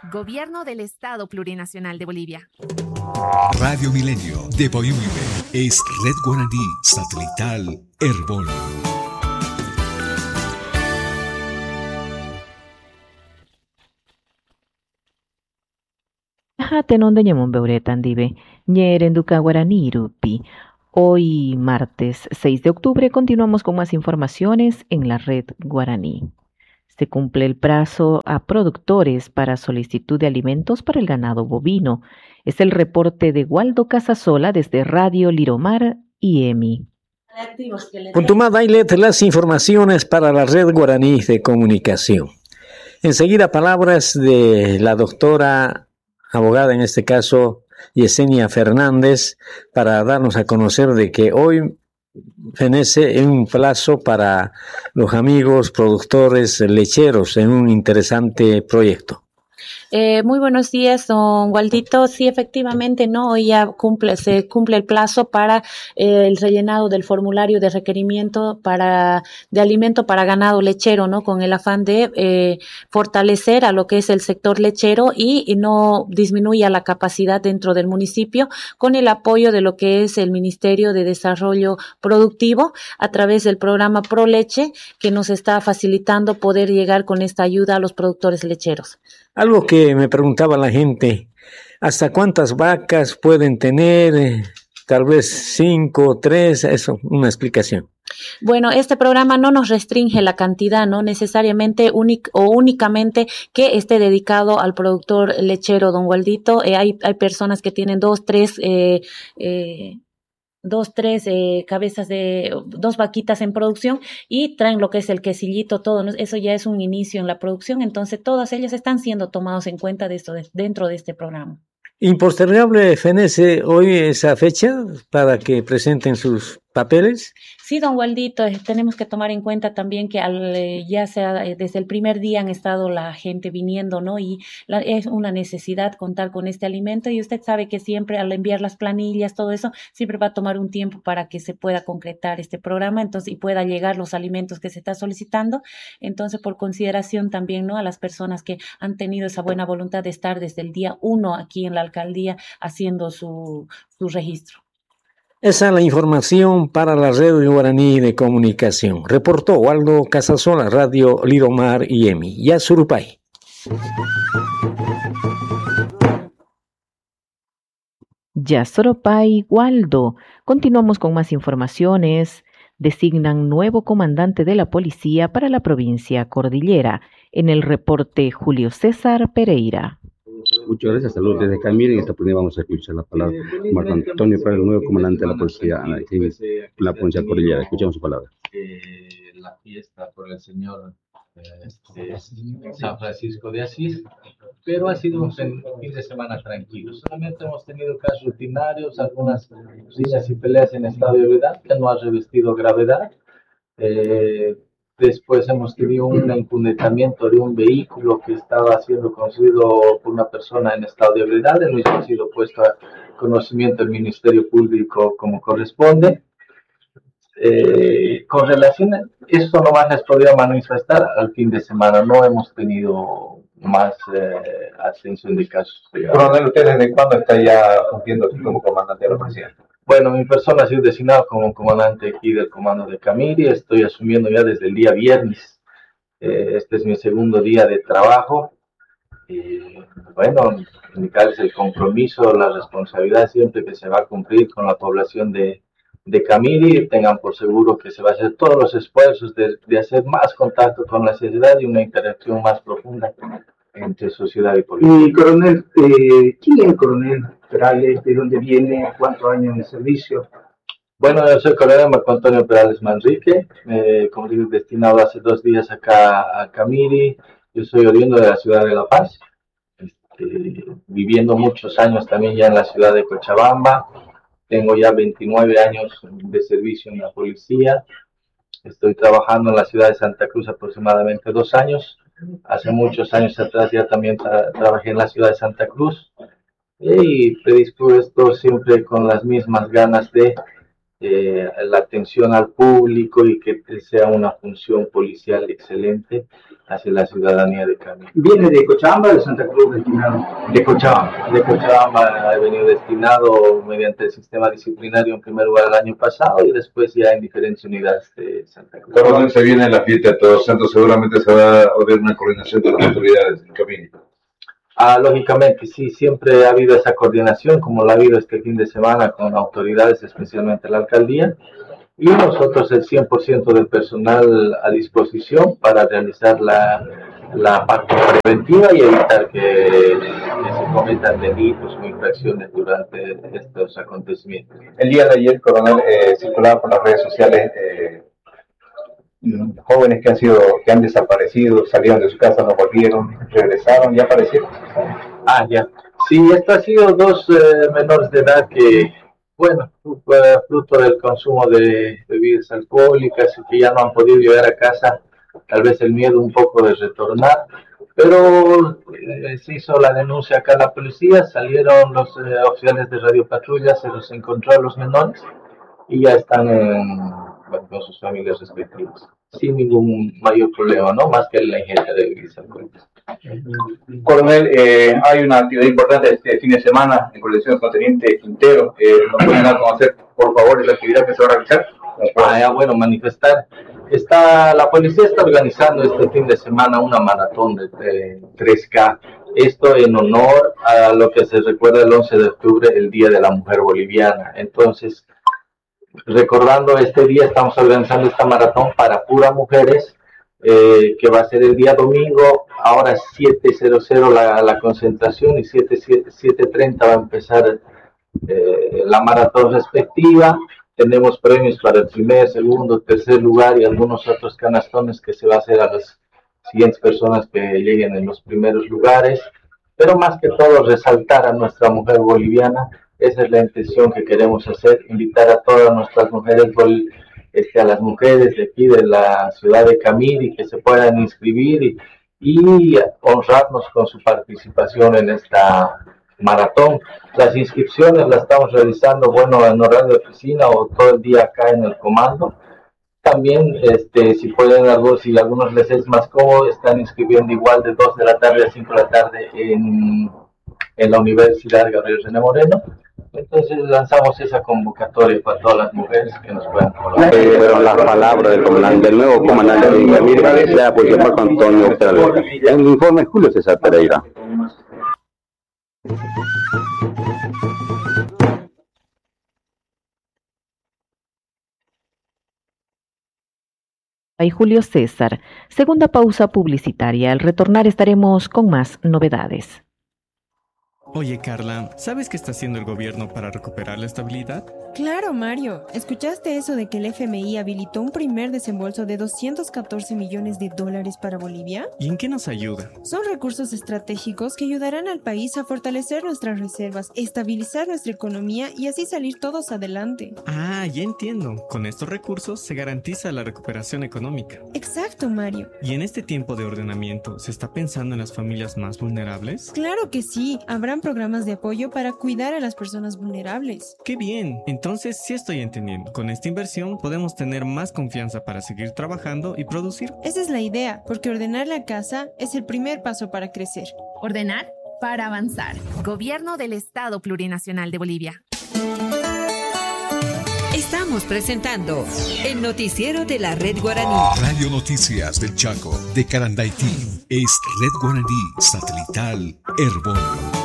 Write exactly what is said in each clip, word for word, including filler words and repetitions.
Gobierno del Estado Plurinacional de Bolivia. Radio Milenio de Boyuibe es Red Guaraní Satelital Herbol. Tenonde ñamon beuretan dive, ñerenduca guaraní rupi. Hoy, martes seis de octubre, continuamos con más informaciones en la red guaraní. Se cumple el plazo a productores para solicitud de alimentos para el ganado bovino. Es el reporte de Waldo Casasola desde Radio Liromar y E M I. Puntumá Dailet, las informaciones para la red guaraní de comunicación. Enseguida palabras de la doctora abogada, en este caso Yesenia Fernández, para darnos a conocer de que hoy fenece un plazo para los amigos productores lecheros en un interesante proyecto. Eh, muy buenos días, don Waldito. Sí, efectivamente, no, hoy ya cumple, se cumple el plazo para eh, el rellenado del formulario de requerimiento para de alimento para ganado lechero, ¿no? Con el afán de eh, fortalecer a lo que es el sector lechero y, y no disminuya la capacidad dentro del municipio, con el apoyo de lo que es el Ministerio de Desarrollo Productivo a través del programa Pro Leche, que nos está facilitando poder llegar con esta ayuda a los productores lecheros. Algo que me preguntaba la gente, ¿hasta cuántas vacas pueden tener? Tal vez cinco, tres, eso, una explicación. Bueno, este programa no nos restringe la cantidad, no necesariamente únic o únicamente que esté dedicado al productor lechero, don Waldito. Eh, hay, hay personas que tienen dos, tres... Eh, eh, dos, tres eh, cabezas de, dos vaquitas en producción y traen lo que es el quesillito, todo, ¿no? Eso ya es un inicio en la producción, entonces todas ellas están siendo tomados en cuenta de esto, de, dentro de este programa. ¿Impostergable fenece hoy esa fecha para que presenten sus papeles? Sí, don Waldito, eh, tenemos que tomar en cuenta también que al, eh, ya sea eh, desde el primer día han estado la gente viniendo, ¿no? Y la, es una necesidad contar con este alimento y usted sabe que siempre al enviar las planillas, todo eso, siempre va a tomar un tiempo para que se pueda concretar este programa, entonces, y pueda llegar los alimentos que se está solicitando. Entonces, por consideración también, ¿no? A las personas que han tenido esa buena voluntad de estar desde el día uno aquí en la alcaldía haciendo su, su registro. Esa es la información para la red guaraní de comunicación. Reportó Waldo Casasola, Radio Liromar y E M I. Yasurupay. Yasurupay, Waldo. Continuamos con más informaciones. Designan nuevo comandante de la policía para la provincia Cordillera. En el reporte, Julio César Pereira. Muchas gracias, saludos desde Camiri. En esta oportunidad vamos a escuchar la palabra de Marco Antonio Pérez, el nuevo comandante de la policía, la provincia Cordillera. Escuchamos su palabra. Eh, la fiesta por el señor eh, San Francisco de Asís, pero ha sido un fin de semana tranquilo. Solamente hemos tenido casos rutinarios, algunas riñas y peleas en estado de ebriedad que no ha revestido gravedad. Eh, Después hemos tenido un encundetamiento de un vehículo que estaba siendo conducido por una persona en estado de ebriedad. El mismo ha sido puesto a conocimiento del Ministerio Público como corresponde. Eh, con relación a esto, nomás les podría manifestar al fin de semana. No hemos tenido más eh, ascensión de casos. Coronel, ¿usted desde cuándo está ya fungiendo aquí como comandante de la policía? Bueno, mi persona ha sido designada como comandante aquí del comando de Camiri. Estoy asumiendo ya desde el día viernes. Eh, este es mi segundo día de trabajo. Y bueno, indicarles el compromiso, la responsabilidad siempre que se va a cumplir con la población de, de Camiri. Tengan por seguro que se va a hacer todos los esfuerzos de, de hacer más contacto con la sociedad y una interacción más profunda entre sociedad y policía. Y coronel, eh, ¿quién es el coronel Perales? ¿De dónde viene? ¿Cuántos años de servicio? Bueno, yo soy el coronel Marco Antonio Perales Manrique, eh, como digo, destinado hace dos días acá a Camiri. Yo soy oriundo de la ciudad de La Paz, este, viviendo muchos años también ya en la ciudad de Cochabamba. Tengo ya veintinueve años de servicio en la policía. Estoy trabajando en la ciudad de Santa Cruz aproximadamente dos años. Hace muchos años atrás ya también tra trabajé en la ciudad de Santa Cruz y predispuesto siempre con las mismas ganas de eh, la atención al público y que sea una función policial excelente hacia la ciudadanía de Camiri. ¿Viene de Cochabamba o de Santa Cruz destinado? De Cochabamba. De Cochabamba he venido destinado mediante el sistema disciplinario en primer lugar el año pasado y después ya en diferentes unidades de Santa Cruz. Pero donde se viene la fiesta de Todos los Santos, seguramente se va a haber una coordinación con las autoridades en Camiri. Ah, lógicamente, sí, siempre ha habido esa coordinación, como la ha habido este fin de semana con autoridades, especialmente la alcaldía, y nosotros el cien por ciento del personal a disposición para realizar la, la parte preventiva y evitar que, que se cometan delitos o infracciones durante estos acontecimientos. El día de ayer, coronel, eh, circulaba por las redes sociales eh, jóvenes que han sido, que han desaparecido, salieron de su casa, no volvieron, regresaron y aparecieron. Ah, ya. Sí, esto ha sido dos eh, menores de edad que, bueno, fruto del consumo de bebidas alcohólicas y que ya no han podido llegar a casa, tal vez el miedo un poco de retornar, pero eh, se hizo la denuncia acá a la policía, salieron los eh, oficiales de Radio Patrulla, se los encontró a los menores y ya están en, bueno, con sus familias respectivas, sin ningún mayor problema, ¿no? Más que la ingesta de bebidas alcohólicas. Coronel, eh, hay una actividad importante este fin de semana en colección con Teniente Quintero. Eh, ¿Nos pueden dar a conocer, por favor, la actividad que se va a realizar? Ah, ya, bueno, manifestar. Está, la policía está organizando este fin de semana una maratón de, de tres K. Esto en honor a lo que se recuerda el once de octubre, el Día de la Mujer Boliviana. Entonces, recordando este día, estamos organizando esta maratón para puras mujeres, eh, que va a ser el día domingo. Ahora siete cero cero la, la concentración y siete treinta va a empezar eh, la maratón respectiva. Tenemos premios para el primer, segundo, tercer lugar y algunos otros canastones que se va a hacer a las siguientes personas que lleguen en los primeros lugares. Pero más que todo resaltar a nuestra mujer boliviana. Esa es la intención que queremos hacer, invitar a todas nuestras mujeres, este, a las mujeres de aquí de la ciudad de Camiri que se puedan inscribir y, y honrarnos con su participación en esta maratón. Las inscripciones las estamos realizando, bueno, en horario de oficina o todo el día acá en el comando. También, este, si pueden, algunos, si a algunos les es más cómodo, están inscribiendo igual de dos de la tarde a cinco de la tarde en, en la Universidad Gabriel René Moreno. Entonces lanzamos esa convocatoria para todas las mujeres que nos puedan colaborar. Eh, fueron las palabras del comandante, del nuevo comandante de Camiri, sea por el Marco Antonio Pereira. En el informe Julio César Pereira. Y Julio César. Segunda pausa publicitaria. Al retornar estaremos con más novedades. Oye, Carla, ¿sabes qué está haciendo el gobierno para recuperar la estabilidad? Claro, Mario. ¿Escuchaste eso de que el F M I habilitó un primer desembolso de doscientos catorce millones de dólares para Bolivia? ¿Y en qué nos ayuda? Son recursos estratégicos que ayudarán al país a fortalecer nuestras reservas, estabilizar nuestra economía y así salir todos adelante. Ah, ya entiendo. Con estos recursos se garantiza la recuperación económica. Exacto, Mario. ¿Y en este tiempo de ordenamiento se está pensando en las familias más vulnerables? Claro que sí. Habrán programas de apoyo para cuidar a las personas vulnerables. ¡Qué bien! Entonces sí estoy entendiendo. Con esta inversión podemos tener más confianza para seguir trabajando y producir. Esa es la idea, porque ordenar la casa es el primer paso para crecer. Ordenar para avanzar. Gobierno del Estado Plurinacional de Bolivia. Estamos presentando el noticiero de la Red Guaraní. Radio Noticias del Chaco, de Carandaití, es Red Guaraní Satelital Herbono.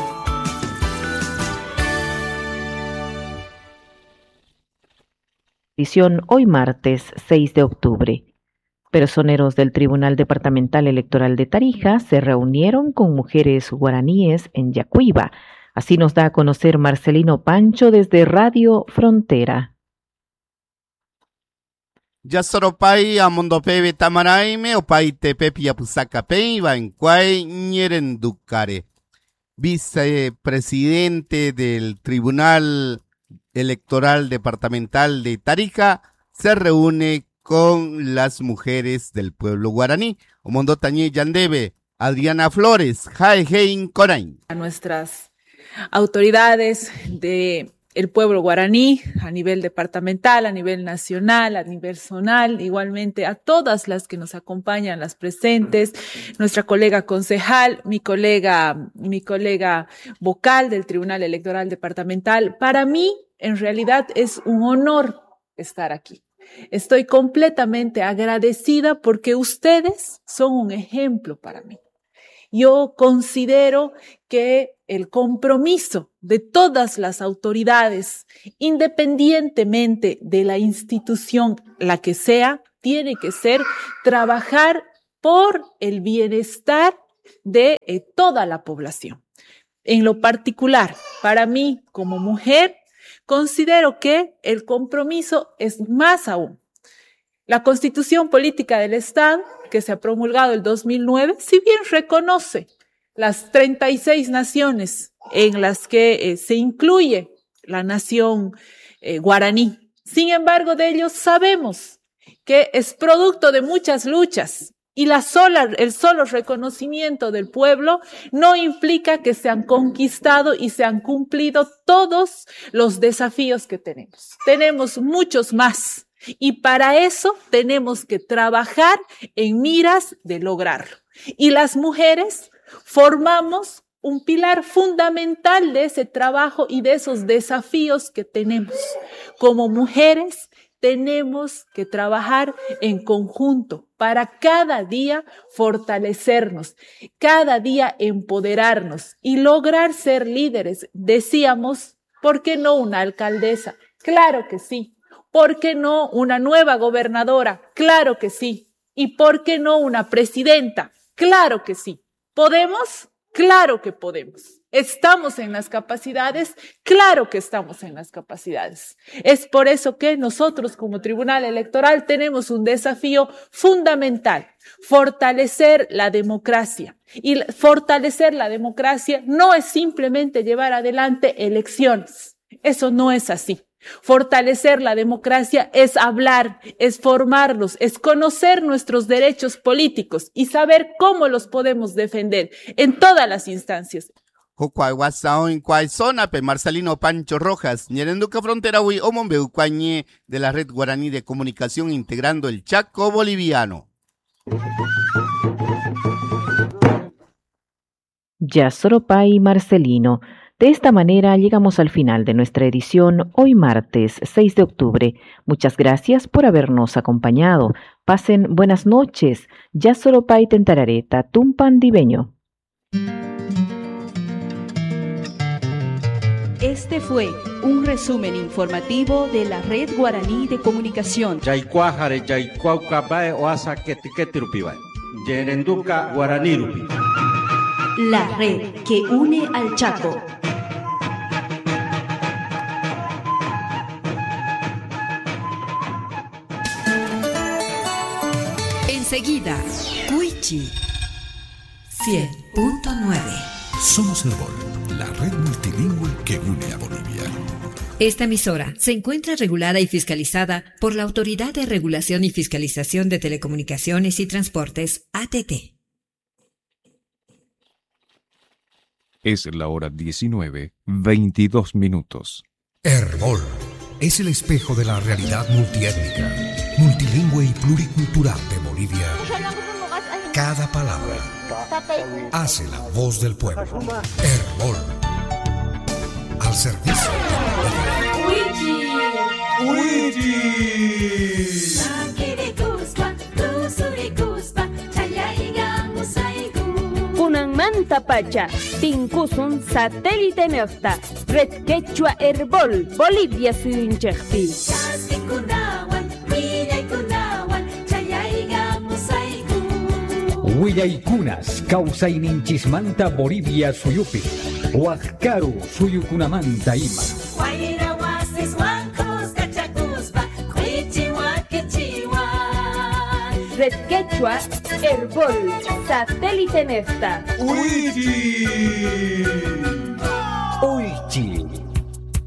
Edición hoy martes seis de octubre. Personeros del Tribunal Departamental Electoral de Tarija se reunieron con mujeres guaraníes en Yacuiba. Así nos da a conocer Marcelino Pancho desde Radio Frontera. Yasoropay amondopebe tamaraime opay tepepi apusacapey bancuay ñerenducare. Vicepresidente del Tribunal Electoral Departamental de Tarija se reúne con las mujeres del pueblo guaraní. Omondo Tañé Yandebe, Adriana Flores, Jaejein Corain. A nuestras autoridades de el pueblo guaraní a nivel departamental, a nivel nacional, a nivel zonal, igualmente a todas las que nos acompañan, las presentes, nuestra colega concejal, mi colega, mi colega vocal del Tribunal Electoral Departamental. Para mí, en realidad, es un honor estar aquí. Estoy completamente agradecida porque ustedes son un ejemplo para mí. Yo considero que el compromiso de todas las autoridades, independientemente de la institución, la que sea, tiene que ser trabajar por el bienestar de eh, toda la población. En lo particular, para mí como mujer, considero que el compromiso es más aún. La Constitución Política del Estado, que se ha promulgado el dos mil nueve, si bien reconoce las treinta y seis naciones en las que eh, se incluye la nación eh, guaraní, sin embargo, de ellos sabemos que es producto de muchas luchas y la sola, el solo reconocimiento del pueblo no implica que se han conquistado y se han cumplido todos los desafíos que tenemos. Tenemos muchos más. Y para eso tenemos que trabajar en miras de lograrlo. Y las mujeres formamos un pilar fundamental de ese trabajo y de esos desafíos que tenemos. Como mujeres tenemos que trabajar en conjunto para cada día fortalecernos, cada día empoderarnos y lograr ser líderes. Decíamos, ¿por qué no una alcaldesa? Claro que sí. ¿Por qué no una nueva gobernadora? Claro que sí. ¿Y por qué no una presidenta? Claro que sí. ¿Podemos? Claro que podemos. ¿Estamos en las capacidades? Claro que estamos en las capacidades. Es por eso que nosotros como Tribunal Electoral tenemos un desafío fundamental, fortalecer la democracia. Y fortalecer la democracia no es simplemente llevar adelante elecciones. Eso no es así. Fortalecer la democracia es hablar, es formarnos, es conocer nuestros derechos políticos y saber cómo los podemos defender en todas las instancias. Jocuay Guasao en Cuay Zona, Pe Marcelino Pancho Rojas, Ñerenduca Frontera Hui, Omombeu Cuañe de la Red Guaraní de Comunicación integrando el Chaco boliviano. Yasoropay Marcelino. De esta manera llegamos al final de nuestra edición hoy martes seis de octubre. Muchas gracias por habernos acompañado. Pasen buenas noches. Yasoropay Tentarareta, Tumpan Dibeño. Este fue un resumen informativo de la Red Guaraní de Comunicación. Yaycuajare, Yaycuaucabae, Oasa, Ketiketirupibai. Yerenduca, Guaranirupi. La red que une al Chaco. Enseguida, Cuichi cien punto nueve. Somos Herbol, la red multilingüe que une a Bolivia. Esta emisora se encuentra regulada y fiscalizada por la Autoridad de Regulación y Fiscalización de Telecomunicaciones y Transportes, A T T. Es la hora diecinueve, veintidós minutos. Herbol es el espejo de la realidad multiétnica, multilingüe y pluricultural de Bolivia. Cada palabra hace la voz del pueblo. Herbol, al servicio de Kunan manta pacha, tinkusun satélite nefta, red quechua Herbol, Bolivia suyunchekpi. Huillaykunas, Causayninchismanta Bolivia suyupi, Huascaru suyukunamanta ima. Red Quechua, Herbol, satélite nefta. Uichi. Uichi.